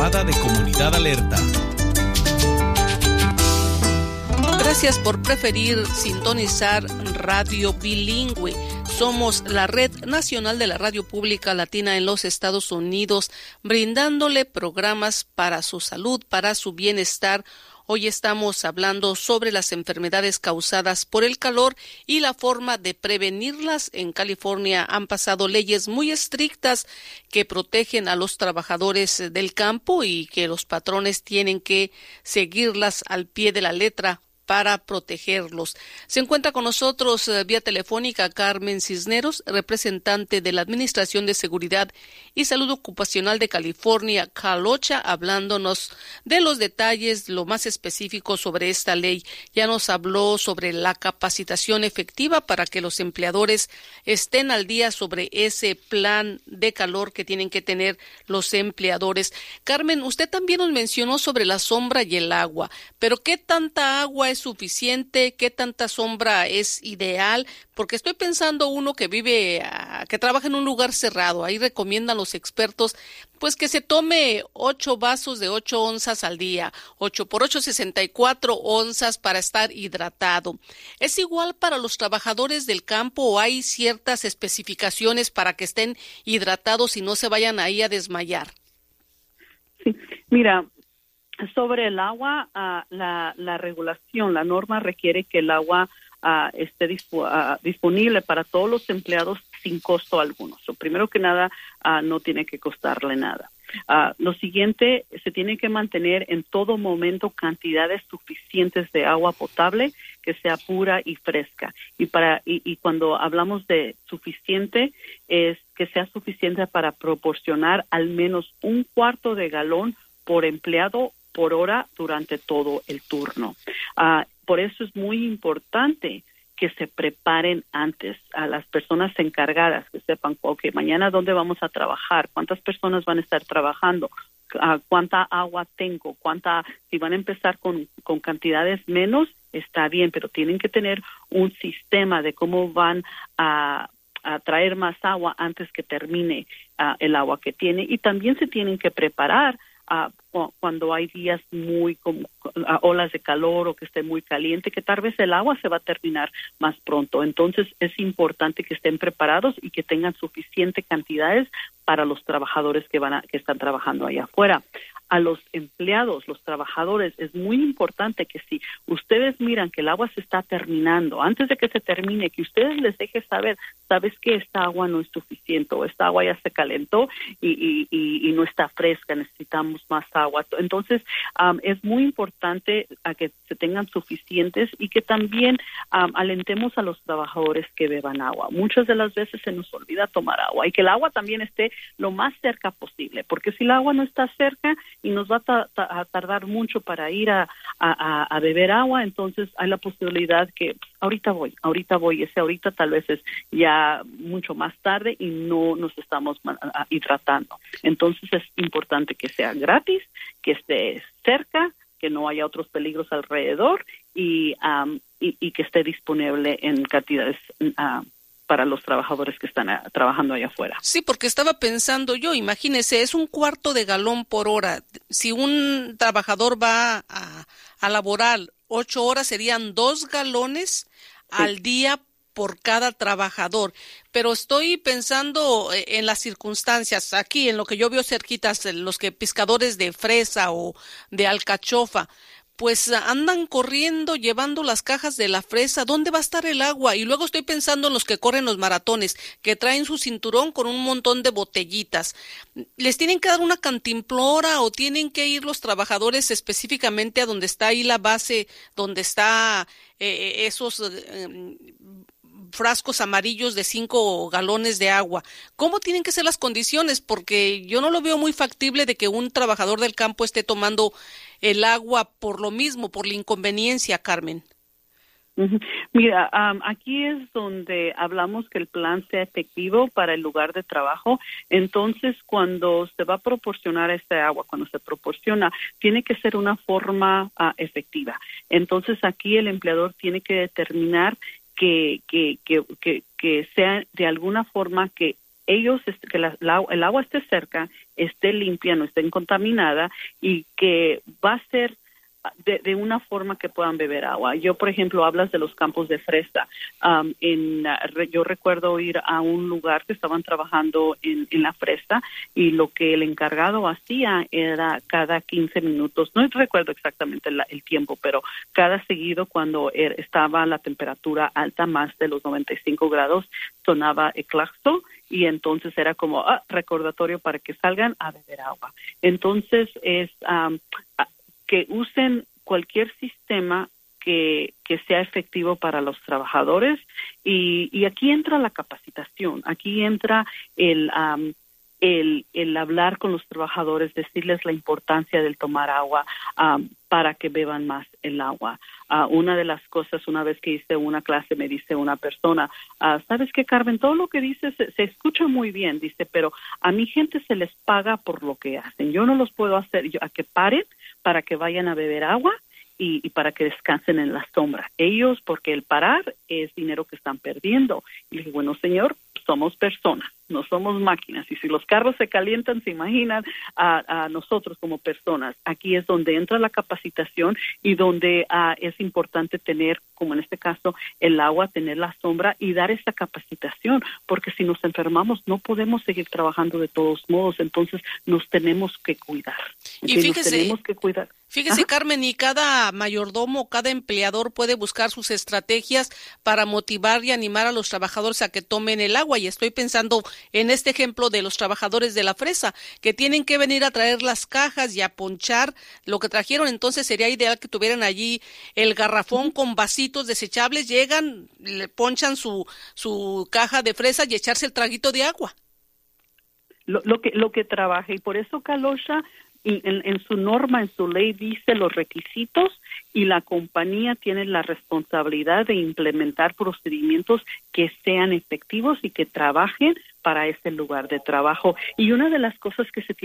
llamada de Comunidad Alerta. Gracias por preferir sintonizar Radio Bilingüe. Somos la Red Nacional de la Radio Pública Latina en los Estados Unidos, brindándole programas para su salud, para su bienestar. Hoy estamos hablando sobre las enfermedades causadas por el calor y la forma de prevenirlas. En California han pasado leyes muy estrictas que protegen a los trabajadores del campo y que los patrones tienen que seguirlas al pie de la letra para protegerlos. Se encuentra con nosotros vía telefónica Carmen Cisneros, representante de la Administración de Seguridad y Salud Ocupacional de California, CalOCHA, hablándonos de los detalles, lo más específico sobre esta ley. Ya nos habló sobre la capacitación efectiva para que los empleadores estén al día sobre ese plan de calor que tienen que tener los empleadores. Carmen, usted también nos mencionó sobre la sombra y el agua, pero ¿qué tanta agua es suficiente? ¿Qué tanta sombra es ideal? Porque estoy pensando uno que que trabaja en un lugar cerrado. Ahí recomiendan los expertos pues que se tome 8 vasos de 8 onzas al día, 8 por 8, 64 onzas para estar hidratado. ¿Es igual para los trabajadores del campo o hay ciertas especificaciones para que estén hidratados y no se vayan ahí a desmayar? Sí, mira, sobre el agua, la regulación, la norma requiere que el agua esté disponible para todos los empleados sin costo alguno. Primero que nada, no tiene que costarle nada. Lo siguiente, se tiene que mantener en todo momento cantidades suficientes de agua potable que sea pura y fresca. Y cuando hablamos de suficiente, es que sea suficiente para proporcionar al menos 1/4 de galón por empleado por hora durante todo el turno. Por eso es muy importante que se preparen antes a las personas encargadas, que sepan, okay, mañana dónde vamos a trabajar, cuántas personas van a estar trabajando, cuánta agua tengo, si van a empezar con cantidades menos, está bien, pero tienen que tener un sistema de cómo van a traer más agua antes que termine el agua que tiene, y también se tienen que preparar cuando hay días olas de calor o que esté muy caliente, que tal vez el agua se va a terminar más pronto. Entonces es importante que estén preparados y que tengan suficiente cantidades para los trabajadores que están trabajando allá afuera. A los empleados, los trabajadores, es muy importante que si ustedes miran que el agua se está terminando, antes de que se termine, que ustedes les dejen saber, sabes que esta agua no es suficiente o esta agua ya se calentó y no está fresca, necesitamos más agua. Entonces, es muy importante a que se tengan suficientes y que también alentemos a los trabajadores que beban agua. Muchas de las veces se nos olvida tomar agua y que el agua también esté lo más cerca posible, porque si el agua no está cerca y nos va a tardar mucho para ir a beber agua, entonces hay la posibilidad que ahorita voy, ese ahorita tal vez es ya mucho más tarde y no nos estamos hidratando. Entonces es importante que sea gratis, que esté cerca, que no haya otros peligros alrededor y que esté disponible en cantidades para los trabajadores que están trabajando allá afuera. Sí, porque estaba pensando yo, imagínese, es 1/4 de galón por hora. Si un trabajador va a laborar 8 horas, serían 2 galones al día por cada trabajador. Pero estoy pensando en las circunstancias, aquí en lo que yo veo cerquitas, los pescadores de fresa o de alcachofa, pues andan corriendo, llevando las cajas de la fresa. ¿Dónde va a estar el agua? Y luego estoy pensando en los que corren los maratones, que traen su cinturón con un montón de botellitas. ¿Les tienen que dar una cantimplora o tienen que ir los trabajadores específicamente a donde está ahí la base, donde está esos frascos amarillos de 5 galones de agua? ¿Cómo tienen que ser las condiciones? Porque yo no lo veo muy factible de que un trabajador del campo esté tomando el agua por lo mismo, por la inconveniencia, Carmen. Mira, aquí es donde hablamos que el plan sea efectivo para el lugar de trabajo. Entonces, cuando se va a proporcionar este agua, cuando se proporciona, tiene que ser una forma efectiva. Entonces, aquí el empleador tiene que determinar que sea de alguna forma que ellos, que el agua esté cerca, esté limpia, no esté contaminada y que va a ser de una forma que puedan beber agua. Yo, por ejemplo, hablas de los campos de fresa. Yo recuerdo ir a un lugar que estaban trabajando en la fresa y lo que el encargado hacía era cada 15 minutos, no recuerdo exactamente el tiempo, pero cada seguido cuando estaba la temperatura alta, más de los 95 grados, sonaba el claxon y entonces era como recordatorio para que salgan a beber agua. Entonces es que usen cualquier sistema que sea efectivo para los trabajadores y aquí entra la capacitación, aquí entra el hablar con los trabajadores, decirles la importancia del tomar agua para que beban más el agua. Una de las cosas, una vez que hice una clase, me dice una persona, ¿sabes qué, Carmen? Todo lo que dices se escucha muy bien, dice, pero a mi gente se les paga por lo que hacen. Yo no los puedo hacer a que paren para que vayan a beber agua y para que descansen en la sombra. Ellos, porque el parar es dinero que están perdiendo. Y le dije, bueno, señor, somos personas, no somos máquinas. Y si los carros se calientan, se imaginan a nosotros como personas. Aquí es donde entra la capacitación y donde es importante tener, como en este caso, el agua, tener la sombra y dar esa capacitación, porque si nos enfermamos no podemos seguir trabajando de todos modos, entonces nos tenemos que cuidar. Y fíjese, Ajá. Carmen, y cada mayordomo, cada empleador puede buscar sus estrategias para motivar y animar a los trabajadores a que tomen el agua. Y estoy pensando en este ejemplo de los trabajadores de la fresa, que tienen que venir a traer las cajas y a ponchar lo que trajeron. Entonces sería ideal que tuvieran allí el garrafón con vasitos desechables, llegan, le ponchan su caja de fresa y echarse el traguito de agua. Lo que trabaja, y por eso Kalosha en su norma, en su ley dice los requisitos y la compañía tiene la responsabilidad de implementar procedimientos que sean efectivos y que trabajen para ese lugar de trabajo. Y una de las cosas que se tiene